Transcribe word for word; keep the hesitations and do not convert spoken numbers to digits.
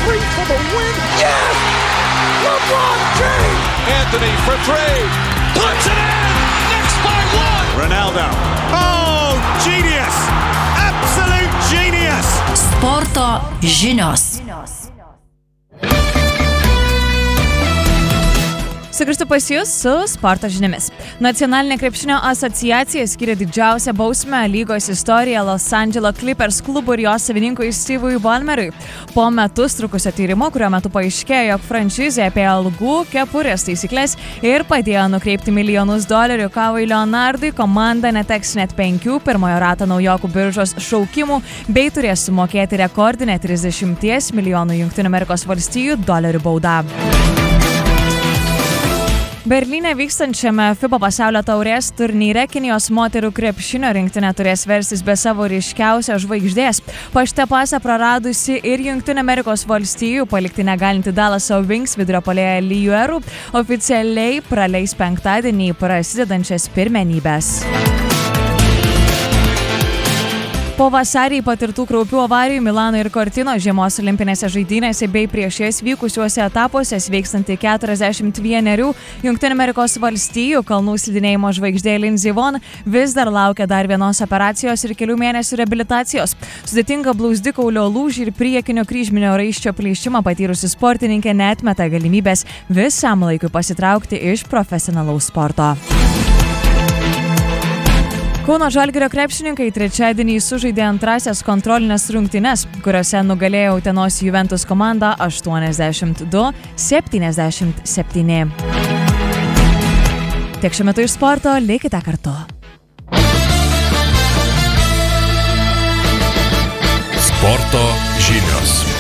three for the win. Yes! LeBron James! Anthony for three. Puts it in! Knicks by one! Ronaldo. Oh, genius! Absolute genius! Sporto žinios. Sugrįžtu pas jūs su sporto žiniomis. Nacionalinė krepšinio asociacija skiria didžiausią bausmę lygos istoriją Los Angeles Clippers klubui ir jos savininkui Steve'ui Ballmeriui. Po metus trukusio tyrimo, kurio metu paaiškėjo, jog franšizė apie algų, kepurės taisyklės ir padėjo nukreipti milijonus dolerių Kawhi Leonardui, komanda neteks net penkių pirmojo rato naujokų biržos šaukimų bei turės sumokėti rekordinę trisdešimt milijonų Jungtinių Amerikos valstijų dolerių baudą. Berlyne vykstančiame FIBA pasaulio taurės turnyre Kinijos moterų krepšinio rinktinė turės verstis be savo ryškiausios žvaigždės. Pašte pasą praradusi ir Jungtinių Amerikos valstijų palikti negalinti Dallaso Wings vidurio puolėja Liueru oficialiai praleis penktadienį prasidedančias pirmenybes. Po vasarį patirtų kraupių avarijų Milano ir Cortino žiemos olimpinėse žaidynėse bei prieš jas vykusiuose etapuose sveikstanti keturiasdešimt vienerių Jungtinių Amerikos valstijų kalnų slidinėjimo žvaigždė Lindsey Vonn vis dar laukia dar vienos operacijos ir kelių mėnesių reabilitacijos. Sudėtinga blauzdikaulio lūžį ir priekinio kryžminio raiščio plyšimą patyrusi sportininkė neatmeta galimybės visam laikui pasitraukti iš profesionalaus sporto. Kauno Žalgirio krepšininkai trečiadienį sužaidė antrasias kontrolinės rungtynes, kuriuose nugalėjo Utenos Juventus komandą aštuoniasdešimt du septyniasdešimt septyni. Tiek šiuo metu iš sporto, likite kartu. Sporto žinios.